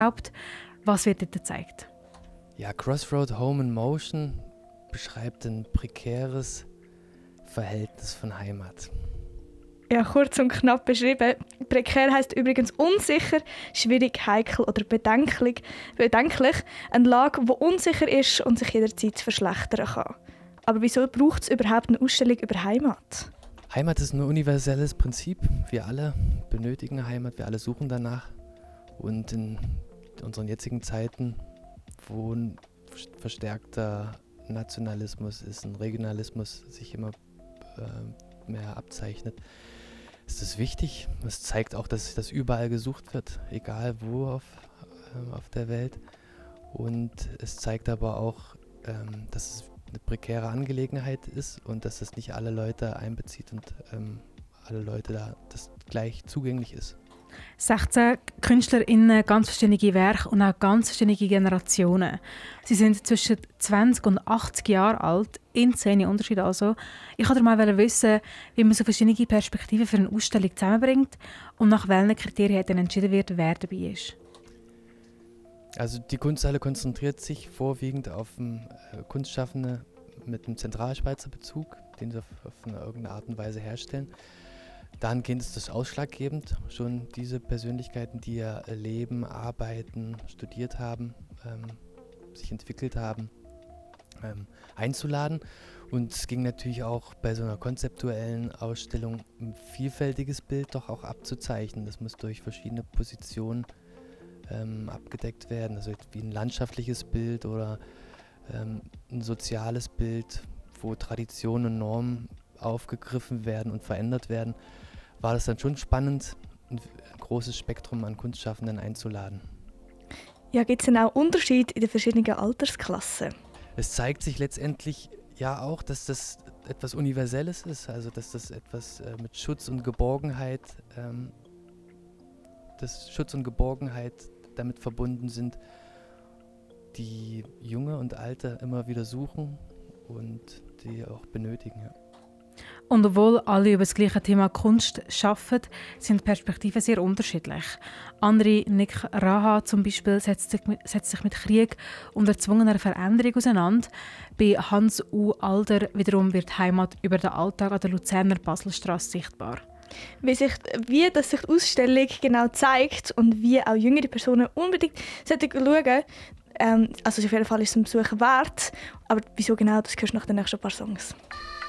Was wird dort gezeigt? Ja, Crossroad Home in Motion beschreibt ein prekäres Verhältnis von Heimat. Ja, kurz und knapp beschrieben. Prekär heisst übrigens unsicher, schwierig, heikel oder bedenklich. Eine Lage, die unsicher ist und sich jederzeit verschlechtern kann. Aber wieso braucht es überhaupt eine Ausstellung über Heimat? Heimat ist ein universelles Prinzip. Wir alle benötigen Heimat, wir alle suchen danach. Und in unseren jetzigen Zeiten, wo ein verstärkter Nationalismus ist, ein Regionalismus sich immer mehr abzeichnet, ist es wichtig. Es zeigt auch, dass das überall gesucht wird, egal wo auf der Welt. Und es zeigt aber auch, dass es eine prekäre Angelegenheit ist und dass es nicht alle Leute einbezieht und alle Leute da das gleich zugänglich ist. 16 KünstlerInnen, ganz verschiedene Werke und auch ganz verschiedene Generationen. Sie sind zwischen 20 und 80 Jahre alt, insane Unterschiede also. Ich wollte mal wissen, wie man so verschiedene Perspektiven für eine Ausstellung zusammenbringt und nach welchen Kriterien dann entschieden wird, wer dabei ist. Also die Kunsthalle konzentriert sich vorwiegend auf Kunstschaffende mit einem Zentralschweizer Bezug, den sie auf irgendeine Art und Weise herstellen. Dahingehend ist das ausschlaggebend, schon diese Persönlichkeiten, die ja leben, arbeiten, studiert haben, sich entwickelt haben, einzuladen. Und es ging natürlich auch bei so einer konzeptuellen Ausstellung ein vielfältiges Bild doch auch abzuzeichnen. Das muss durch verschiedene Positionen abgedeckt werden, also wie ein landschaftliches Bild oder ein soziales Bild, wo Traditionen und Normen aufgegriffen werden und verändert werden, war das dann schon spannend, ein großes Spektrum an Kunstschaffenden einzuladen. Ja, gibt es denn auch Unterschiede in den verschiedenen Altersklassen? Es zeigt sich letztendlich ja auch, dass das etwas Universelles ist, also dass das etwas mit Schutz und Geborgenheit, damit verbunden sind, die Junge und Alte immer wieder suchen und die auch benötigen. Ja. Und obwohl alle über das gleiche Thema Kunst arbeiten, sind die Perspektiven sehr unterschiedlich. Andere, Nick Raha zum Beispiel, setzt sich mit Krieg und erzwungener Veränderung auseinander. Bei Hans U. Alder wiederum wird Heimat über den Alltag an der Luzerner Baselstrasse sichtbar. Wie sich die Ausstellung genau zeigt und wie auch jüngere Personen unbedingt schauen, also auf jeden Fall ist es ein Besuch wert. Aber wieso genau, das hörst du nach den nächsten paar Songs.